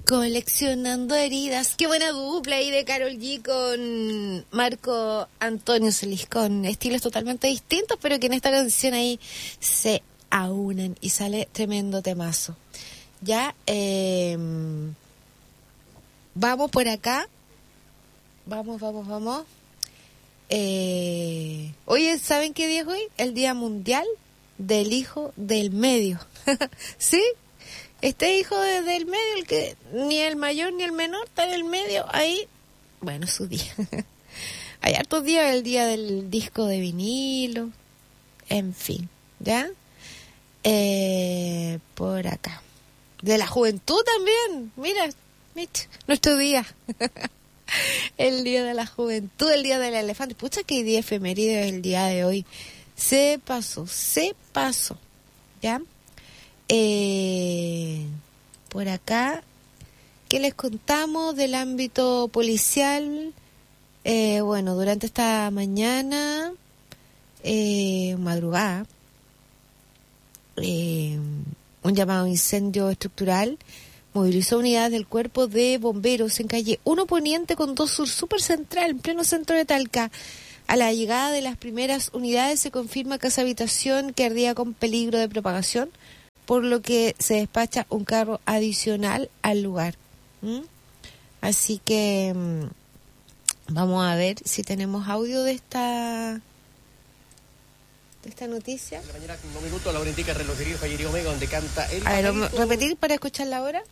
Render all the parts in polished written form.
Coleccionando heridas. Qué buena dupla ahí de Karol G con Marco Antonio Solís, con estilos totalmente distintos, pero que en esta canción ahí se aunan y sale tremendo temazo. Ya, vamos por acá. Vamos. Oye, ¿saben qué día es hoy? El Día Mundial del Hijo del Medio. ¿Sí? Este hijo del medio, el que ni el mayor ni el menor está en el medio, ahí, bueno, su día. Hay hartos días, el día del disco de vinilo, en fin, ¿ya? Por acá. De la juventud también, mira, nuestro día. El día de la juventud, el día del elefante. Pucha, qué día efeméride es el día de hoy. Se pasó, ¿ya? Por acá, ¿qué les contamos del ámbito policial? Bueno, durante esta mañana, madrugada, un llamado incendio estructural movilizó unidades del cuerpo de bomberos en calle 1 Poniente con 2 Sur, súper central, en pleno centro de Talca. A la llegada de las primeras unidades se confirma casa habitación que ardía con peligro de propagación, por lo que se despacha un carro adicional al lugar. Así que vamos a ver si tenemos audio de esta noticia. La mañana, un minuto, la hora indica relojería Fallería Omega, donde canta el... A ver, repetir para escuchar la hora.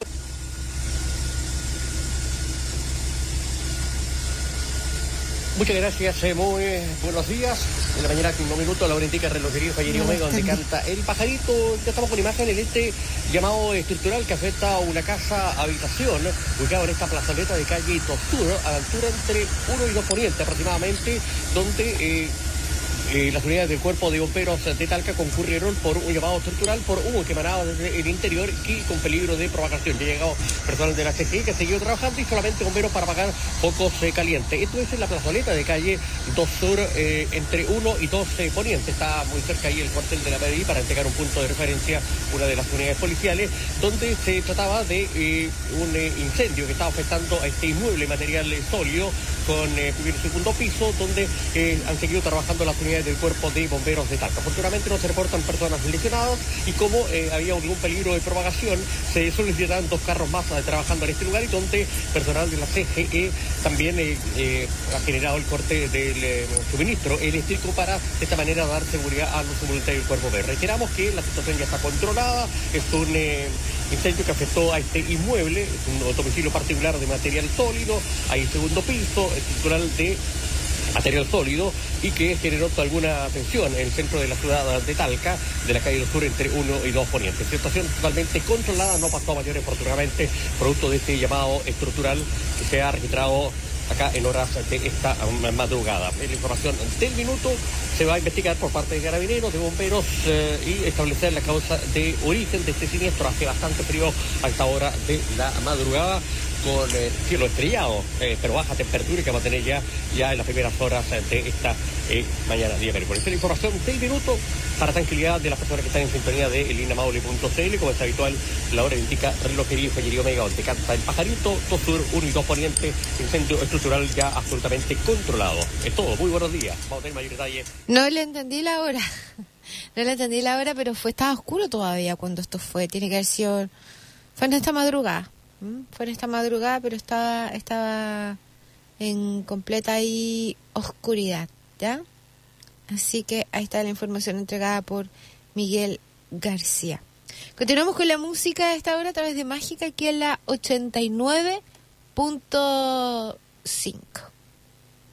Muchas gracias, muy buenos días. En la mañana, un minuto, la hora indica relojería Fallería Omega, donde canta el pajarito. Ya estamos con imágenes de este llamado estructural que afecta a una casa habitación ubicada en esta plazoleta de calle Tostur, a la altura entre 1 y 2 Poniente aproximadamente, donde las unidades del cuerpo de bomberos de Talca concurrieron por un llamado estructural por humo que emanaba desde el interior y con peligro de propagación. Ya ha llegado personal de la CGI que ha seguido trabajando y solamente bomberos para apagar focos calientes. Esto es en la plazoleta de calle 2 Sur, entre 1 y 2 Poniente. Está muy cerca ahí el cuartel de la PDI para entregar un punto de referencia, una de las unidades policiales, donde se trataba de un incendio que estaba afectando a este inmueble material sólido con primer y segundo piso, donde han seguido trabajando las unidades del cuerpo de bomberos de Talca. Afortunadamente no se reportan personas lesionadas y como había algún peligro de propagación, se solicitan 2 carros más trabajando en este lugar y donde personal de la CGE también ha generado el corte del suministro eléctrico para de esta manera dar seguridad a los voluntarios del cuerpo B. Reiteramos que la situación ya está controlada, es un incendio que afectó a este inmueble, es un domicilio particular de material sólido, hay segundo piso, estructural de material sólido y que generó alguna tensión en el centro de la ciudad de Talca, de la calle del Sur entre 1 y 2 Poniente. Situación totalmente controlada, no pasó a mayores afortunadamente, producto de este llamado estructural que se ha registrado acá en horas de esta madrugada. La información del minuto se va a investigar por parte de carabineros, de bomberos y establecer la causa de origen de este siniestro. Hace bastante frío a esta hora de la madrugada, con cielo estrellado, pero baja temperatura que va a tener ya en las primeras horas de esta mañana día miércoles. Esta es la información del minuto para tranquilidad de las personas que están en sintonía de elinamaule.cl. Como es habitual, la hora indica relojería y Fallería Omega, donde canta el pajarito, 2 Sur, 1 y 2 Poniente, incendio estructural ya absolutamente controlado. Es todo, muy buenos días. Vamos a tener mayor detalle. No le entendí la hora. Pero estaba oscuro todavía cuando esto fue. Tiene que haber sido... Fue en esta madrugada. Pero estaba en completa ahí oscuridad, ¿ya? Así que ahí está la información entregada por Miguel García. Continuamos con la música a esta hora a través de Mágica, aquí en la 89.5.